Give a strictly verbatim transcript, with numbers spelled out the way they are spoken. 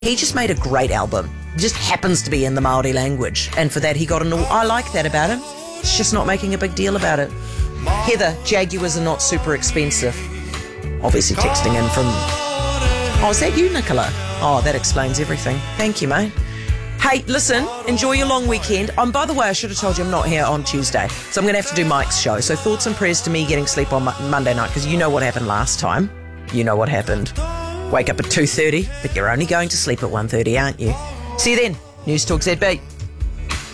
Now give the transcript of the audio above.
He just made a great album. Just happens to be in the Māori language. And for that, he got an... I like that about him. It's just not making a big deal about it. Heather, Jaguars are not super expensive. Obviously texting in from... Oh, is that you, Nicola? Oh, that explains everything. Thank you, mate. Hey, listen, enjoy your long weekend. Um, by the way, I should have told you I'm not here on Tuesday, so I'm going to have to do Mike's show. So thoughts and prayers to me getting sleep on Mo- Monday night, because you know what happened last time. You know what happened. Wake up at two thirty, but you're only going to sleep at one thirty, aren't you? See you then. News Talk Z B.